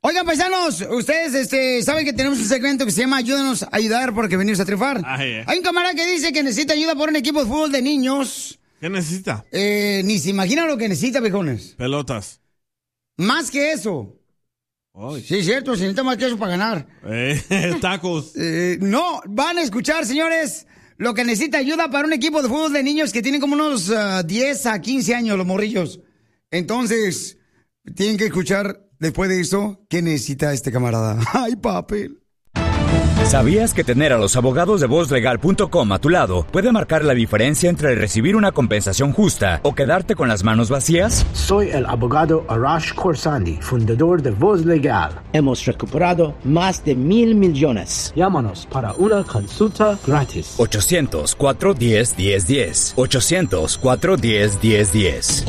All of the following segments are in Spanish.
Oigan, paisanos, ustedes saben que tenemos un segmento que se llama Ayúdanos a ayudar porque venimos a triunfar. Hay un camarada que dice que necesita ayuda por un equipo de fútbol de niños. ¿Qué necesita? Ni se imagina lo que necesita, viejones. Pelotas. Más que eso. Sí, es cierto, se necesita más que eso para ganar. Tacos. No, van a escuchar, señores, lo que necesita ayuda para un equipo de fútbol de niños que tienen como unos 10 a 15 años, los morrillos. Entonces, tienen que escuchar después de eso qué necesita este camarada. ¡Ay, papel! ¿Sabías que tener a los abogados de VozLegal.com a tu lado puede marcar la diferencia entre recibir una compensación justa o quedarte con las manos vacías? Soy el abogado Arash Khorsandi, fundador de Voz Legal. Hemos recuperado más de $1,000 millones. Llámanos para una consulta gratis. 800-410-1010. 800-410-1010.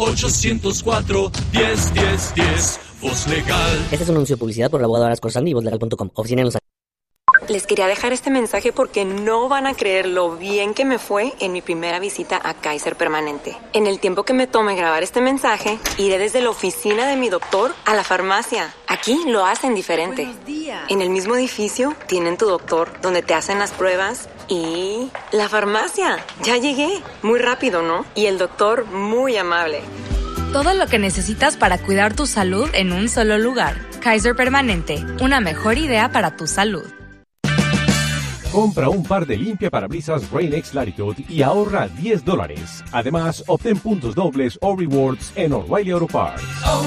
800-410-1010. Voz Legal. Este es un anuncio de publicidad por el abogado Arash Khorsandi y VozLegal.com. Oficina en Los Ángeles. Les quería dejar este mensaje porque no van a creer lo bien que me fue en mi primera visita a Kaiser Permanente. En el tiempo que me tome grabar este mensaje, iré desde la oficina de mi doctor a la farmacia. Aquí lo hacen diferente. Buenos días. En el mismo edificio tienen tu doctor, donde te hacen las pruebas, y la farmacia. Ya llegué. Muy rápido, ¿no? Y el doctor muy amable. Todo lo que necesitas para cuidar tu salud en un solo lugar. Kaiser Permanente, una mejor idea para tu salud. Compra un par de limpiaparabrisas Rain-X Latitude y ahorra $10. Además, obtén puntos dobles o rewards en O'Reilly Auto Parts.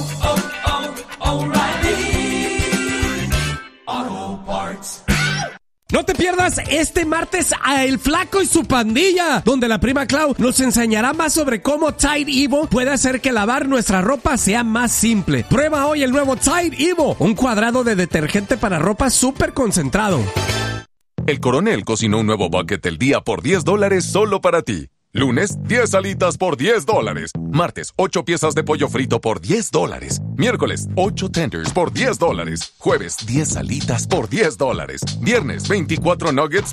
O'Reilly Auto Parts. No te pierdas este martes a El Flaco y su pandilla, donde la prima Clau nos enseñará más sobre cómo Tide Evo puede hacer que lavar nuestra ropa sea más simple. Prueba hoy el nuevo Tide Evo, un cuadrado de detergente para ropa súper concentrado. El Coronel cocinó un nuevo bucket del día por $10 solo para ti. Lunes, 10 alitas por $10. Martes, 8 piezas de pollo frito por $10. Miércoles, 8 tenders por $10. Jueves, 10 alitas por $10. Viernes, 24 nuggets